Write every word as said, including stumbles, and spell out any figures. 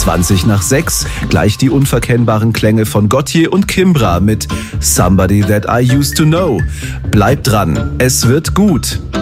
zwanzig nach sechs, gleich die unverkennbaren Klänge von Gotye und Kimbra mit Somebody That I Used to Know. Bleibt dran, es wird gut.